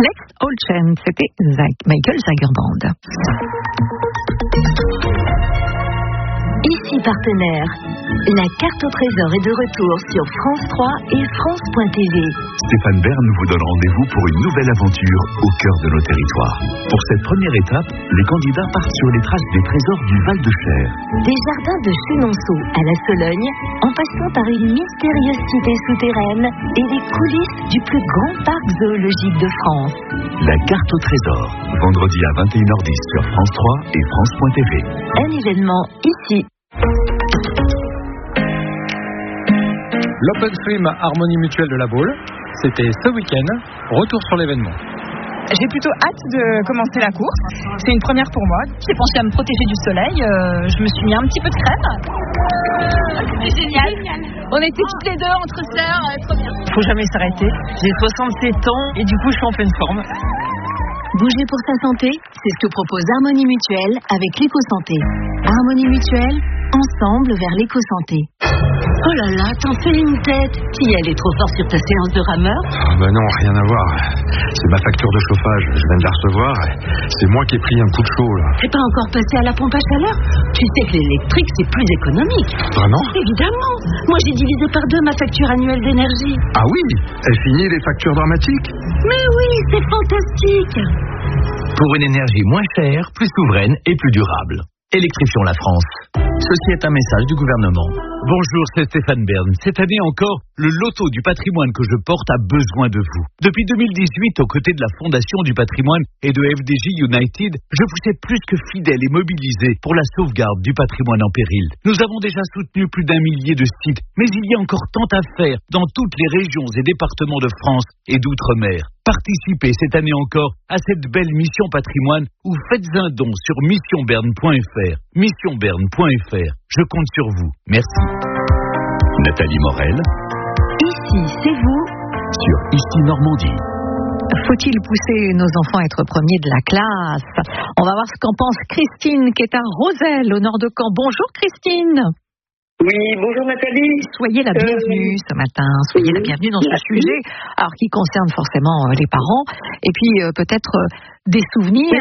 Let's All Chant, c'était Michael Jagger Band. Ici partenaire, la carte au trésor est de retour sur France 3 et France.tv. Stéphane Bern vous donne rendez-vous pour une nouvelle aventure au cœur de nos territoires. Pour cette première étape, les candidats partent sur les traces des trésors du Val-de-Cher. Des jardins de Chenonceau à la Sologne, en passant par une mystérieuse cité souterraine et les coulisses du plus grand parc zoologique de France. La carte au trésor, vendredi à 21h10 sur France 3 et France.tv. Un événement ici. L'Open Swim Harmonie Mutuelle de La Baule, c'était ce week-end. Retour sur l'événement. J'ai plutôt hâte de commencer la course. C'est une première pour moi. J'ai pensé à me protéger du soleil. Je me suis mis un petit peu de crème. C'était génial. On était toutes les deux entre sœurs. Trop bien. Faut jamais s'arrêter. J'ai 67 ans et du coup je suis en pleine forme. Bouger pour sa santé, c'est ce que propose Harmonie Mutuelle avec l'éco-santé. Harmonie Mutuelle, ensemble vers l'éco-santé. Oh là là, t'en fais une tête. Qui elle est trop fort sur ta séance de rameur? Non, rien à voir. C'est ma facture de chauffage, je viens de la recevoir. C'est moi qui ai pris un coup de chaud là. T'es pas encore passé à la pompe à chaleur? Tu sais que l'électrique c'est plus économique. Vraiment? Évidemment. Moi j'ai divisé par 2 ma facture annuelle d'énergie. Ah oui? Elle finit les factures dramatiques? Mais oui, c'est fantastique. Pour une énergie moins chère, plus souveraine et plus durable. Électrifions la France. Ceci est un message du gouvernement. Bonjour, c'est Stéphane Bern. Cette année encore, le loto du patrimoine que je porte a besoin de vous. Depuis 2018, aux côtés de la Fondation du patrimoine et de FDJ United, je vous ai plus que fidèle et mobilisé pour la sauvegarde du patrimoine en péril. Nous avons déjà soutenu plus d'1 millier de sites, mais il y a encore tant à faire dans toutes les régions et départements de France et d'outre-mer. Participez cette année encore à cette belle mission patrimoine ou faites un don sur missionberne.fr. Missionberne.fr. Je compte sur vous. Merci. Nathalie Morel. Ici, c'est vous. Sur Ici Normandie. Faut-il pousser nos enfants à être premiers de la classe? On va voir ce qu'en pense Christine, qui est à Roselle, au nord de Caen. Bonjour Christine. Oui, bonjour Nathalie. Soyez la bienvenue ce matin, soyez la bienvenue dans ce sujet, alors qui concerne forcément les parents, et puis peut-être des souvenirs.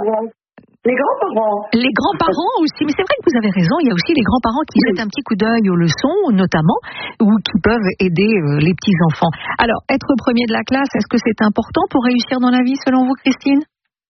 Les grands-parents. Les grands-parents aussi, mais c'est vrai que vous avez raison, il y a aussi les grands-parents qui jettent un petit coup d'œil aux leçons, notamment, ou qui peuvent aider les petits-enfants. Alors, être premier de la classe, est-ce que c'est important pour réussir dans la vie, selon vous, Christine?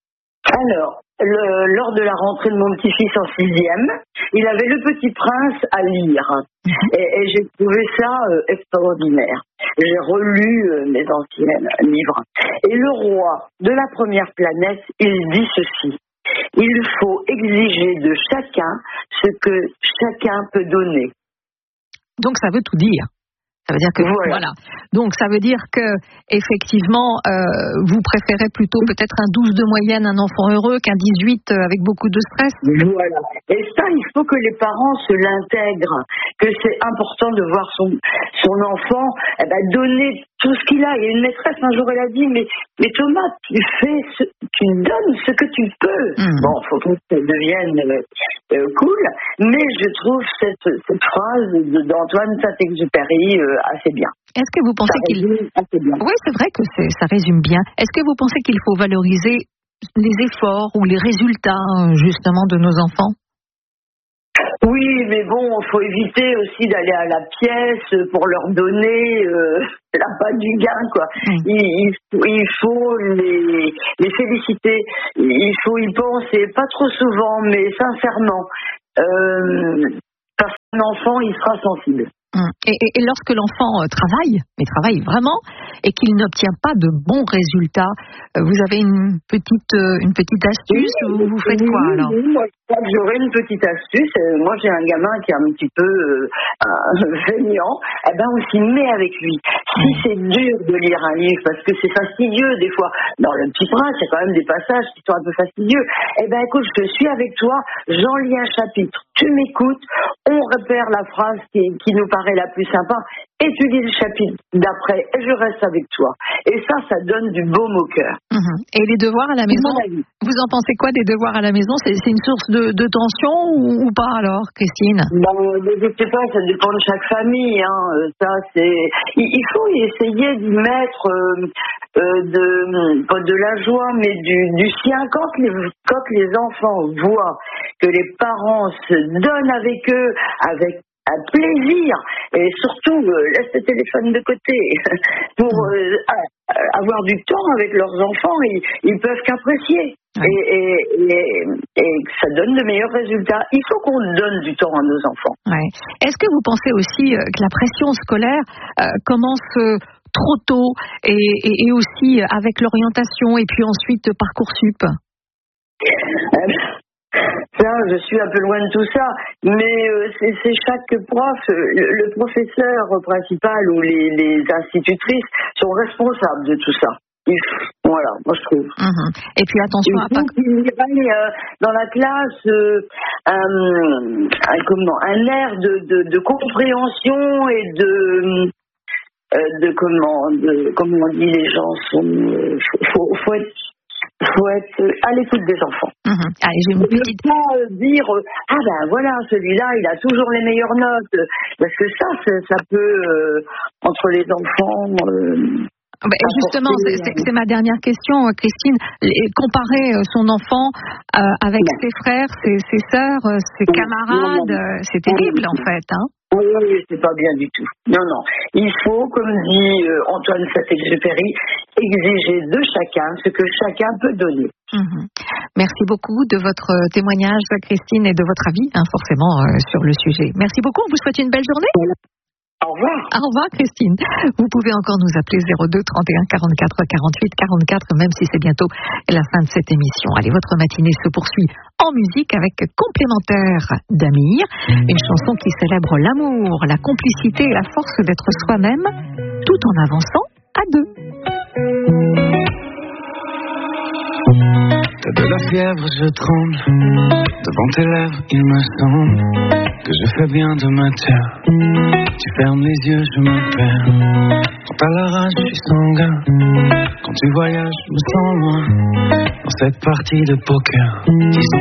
Alors, lors de la rentrée de mon petit-fils en 6e, il avait Le Petit Prince à lire. Et j'ai trouvé ça extraordinaire. J'ai relu mes anciens livres. Et le roi de la première planète, il dit ceci. Il faut exiger de chacun ce que chacun peut donner. Donc ça veut tout dire. Ça veut dire que voilà. Donc ça veut dire que effectivement vous préférez plutôt peut-être un 12 de moyenne, un enfant heureux, qu'un 18 avec beaucoup de stress. Voilà. Et ça, il faut que les parents se l'intègrent, que c'est important de voir son enfant donner tout ce qu'il a. Il y a une maîtresse un jour, elle a dit mais Thomas, tu donnes ce que tu peux. Bon, faut que ça devienne cool, mais je trouve cette phrase d'Antoine Saint-Exupéry assez bien. Est-ce que vous pensez Oui, c'est vrai que ça résume bien. Est-ce que vous pensez qu'il faut valoriser les efforts ou les résultats justement de nos enfants? Oui, mais bon, il faut éviter aussi d'aller à la pièce pour leur donner l'appât du gain, quoi. Il faut les féliciter, il faut y penser, pas trop souvent, mais sincèrement, parce qu'un enfant, il sera sensible. Et lorsque l'enfant travaille vraiment, et qu'il n'obtient pas de bons résultats, vous avez une petite astuce ou vous faites quoi alors? Moi, je crois que j'aurais une petite astuce. Moi, j'ai un gamin qui est un petit peu feignant. On s'y met avec lui. Si c'est dur de lire un livre, parce que c'est fastidieux des fois, dans Le Petit Prince, il y a quand même des passages qui sont un peu fastidieux. Écoute, je suis avec toi, j'en lis un chapitre. Tu m'écoutes, on repère la phrase qui nous paraît la plus sympa, et tu lis le chapitre d'après et je reste avec toi. Et ça donne du baume au cœur. Et les devoirs à la maison, vous en pensez quoi des devoirs à la maison? C'est une source de tension ou pas alors, Christine? Je sais pas, ça dépend de chaque famille. Il faut essayer d'y mettre pas de la joie, mais du sien. Quand les enfants voient que les parents se donnent avec eux, avec un plaisir, et surtout laisse le téléphone de côté pour avoir du temps avec leurs enfants, ils peuvent qu'apprécier. Et ça donne de meilleurs résultats. Il faut qu'on donne du temps à nos enfants. Est-ce que vous pensez aussi que la pression scolaire commence trop tôt et aussi avec l'orientation et puis ensuite Parcoursup? Ça, je suis un peu loin de tout ça, mais c'est chaque prof, le professeur principal ou les institutrices sont responsables de tout ça. Voilà, moi je trouve. Et puis attention à pas dans la classe un air de compréhension et comment on dit, les gens sont faut être à l'écoute des enfants. Allez, j'ai une petite... Pas dire voilà, celui-là il a toujours les meilleures notes, parce que ça peut entre les enfants. Justement, c'est ma dernière question, Christine. Comparer son enfant avec ses frères, ses sœurs, ses camarades, c'est terrible en fait. Oui, c'est pas bien du tout. Non. Il faut, comme dit Antoine Saint-Exupéry, exiger de chacun ce que chacun peut donner. Merci beaucoup de votre témoignage, Christine, et de votre avis, forcément, sur le sujet. Merci beaucoup. On vous souhaite une belle journée. Au revoir. Au revoir, Christine. Vous pouvez encore nous appeler 02 31 44 48 44, même si c'est bientôt la fin de cette émission. Allez, votre matinée se poursuit en musique avec Complémentaire d'Amir, une chanson qui célèbre l'amour, la complicité et la force d'être soi-même, tout en avançant à deux. T'as de la fièvre, je tremble. Devant tes lèvres, il me semble que je fais bien de me taire. Tu fermes les yeux, je me perds. Quand t'as la rage, je suis sanguin. Quand tu voyages, je me sens loin dans cette partie de poker.